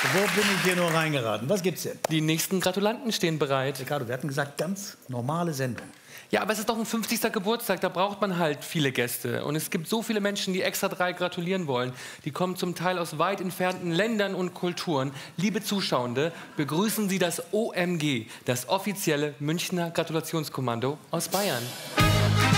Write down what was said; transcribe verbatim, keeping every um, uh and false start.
Wo bin ich hier nur reingeraten? Was gibt's denn? Die nächsten Gratulanten stehen bereit. Ricardo, wir hatten gesagt, ganz normale Sendung. Ja, aber es ist doch ein fünfzigster Geburtstag, da braucht man halt viele Gäste. Und es gibt so viele Menschen, die extra drei gratulieren wollen. Die kommen zum Teil aus weit entfernten Ländern und Kulturen. Liebe Zuschauende, begrüßen Sie das O M G, das offizielle Münchner Gratulationskommando aus Bayern.